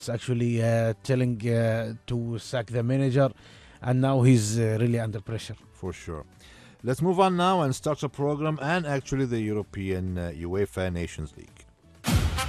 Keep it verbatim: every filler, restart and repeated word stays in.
actually uh, telling uh, to sack the manager, and now he's uh, really under pressure. For sure. Let's move on now and start the program and actually the European uh, UEFA Nations League.